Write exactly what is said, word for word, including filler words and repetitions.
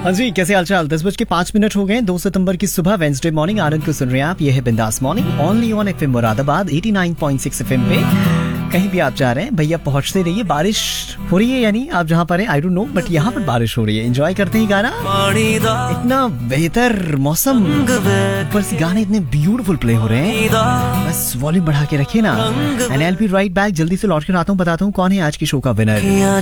हाँ जी, कैसे हालचाल? दस बज के पांच मिनट हो गए, दो सितंबर की सुबह, वेंसडे मॉर्निंग। आनंद को सुन रहे हैं आप। ये है बिंदास morning only on FM Moradabad eighty nine point six FM पे। कहीं भी आप जा रहे हैं भैया, पहुंचते रहिए। बारिश हो रही है यानी आप जहां पर हैं, आई डोंट नो, बट यहाँ पर बारिश हो रही है। एंजॉय करते हैं गाना। इतना बेहतर मौसम, ऊपर से गाने इतने ब्यूटीफुल प्ले हो रहे हैं। बस वॉल्यूम बढ़ा के रखिए ना। And I will be right back. जल्दी से लौट कर आता हूँ, बताता हूँ कौन है आज की शो का विनर।